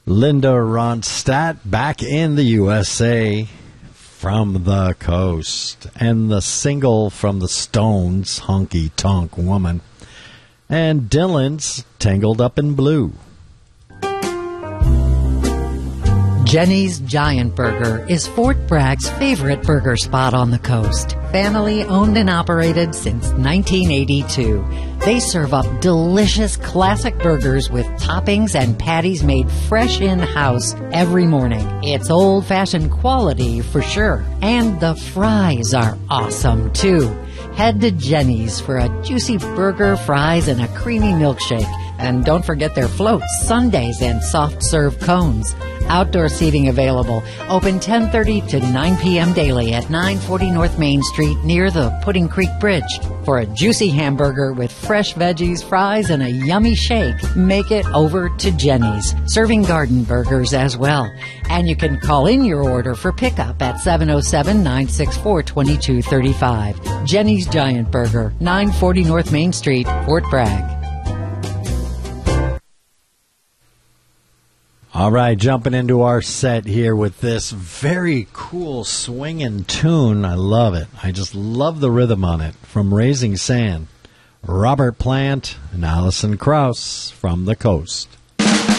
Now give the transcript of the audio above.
Linda Ronstadt back in the USA from the coast. And the single from the Stones, Honky Tonk Woman. And Dylan's Tangled Up in Blue. Jenny's Giant Burger is Fort Bragg's favorite burger spot on the coast. Family owned and operated since 1982. They serve up delicious classic burgers with toppings and patties made fresh in-house every morning. It's old-fashioned quality for sure. And the fries are awesome too. Head to Jenny's for a juicy burger, fries, and a creamy milkshake. And don't forget their floats, sundaes, and soft-serve cones. Outdoor seating available. Open 10:30 to 9 p.m. daily at 940 North Main Street near the Pudding Creek Bridge. For a juicy hamburger with fresh veggies, fries, and a yummy shake, make it over to Jenny's. Serving garden burgers as well. And you can call in your order for pickup at 707-964-2235. Jenny's Giant Burger, 940 North Main Street, Fort Bragg. All right, jumping into our set here with this very cool swinging tune. I love it. I just love the rhythm on it. From Raising Sand, Robert Plant and Alison Krauss from the coast.